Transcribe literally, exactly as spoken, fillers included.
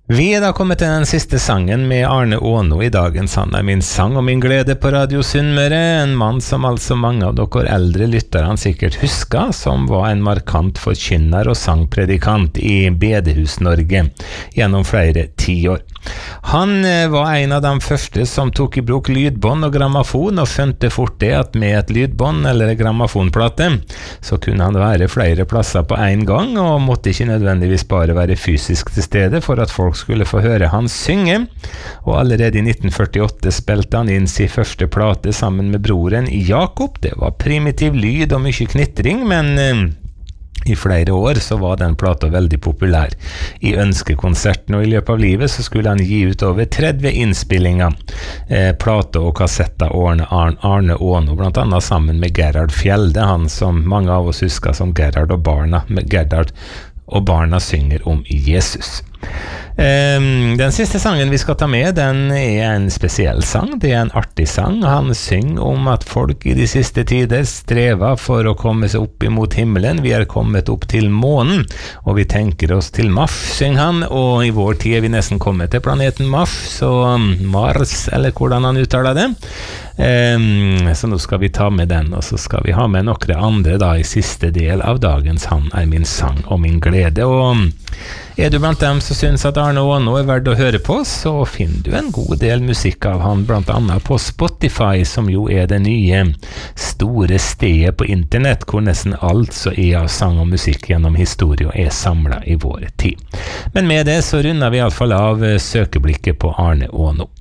Vi er da kommet til den siste sangen med Arne Åno I dagens Han er min sang og min glede på Radio Sunnmøre, en mann som altså mange av dere eldre lyttere sikkert husker, som var en markant forkynner og sangpredikant I Bedehus-Norge gjennom flere tiår. Han var en av de første som tok I bruk lydbånd og grammofon, og skjønte fort det at med et lydbånd eller grammofonplate så kunne han være flere plasser på en gang, og måtte ikke nødvendigvis bare være fysisk til stede for at folk skulle få høre han synge. Og allerede I nitten førtiåtte spilte han inn sin første plate sammen med broren Jakob. Det var primitiv lyd og mye knitring, men eh, I flere år så var den plata veldig populær I ønskekonserten, og I løpet av livet så skulle han gi ut over tretti innspillinger, eh, plata og kassetter Arne, Arne Åno, blant annet sammen med Gerhard Fjelde, han som mange av oss husker som Gerhard og barna, med Gerhard og barna synger om Jesus. Um, den siste sangen vi skal ta med, den er en spesiell sang, det er en artig sang. Han synger om at folk I de siste tider strever for å komme seg opp imot himmelen. Vi er kommet opp til månen, og vi tenker oss til Mars, synger han, og I vår tid er vi nesten kommet til planeten Mars, så Mars, eller hvordan han uttaler det. Um, så nå skal vi ta med den, og så skal vi ha med noen andre da I siste del av dagens Han er min sang og min glede. Og er du blant dem som synes at Arne Åno er verdt å høre på, så finner du en god del musikk av han, blant annet på Spotify, som jo er det nye store stedet på internett, hvor nesten alt så er av sang og musikk gjennom historie er samlet I vår tid. Men med det så runder vi I alle fall av søkeblikket på Arne Åno.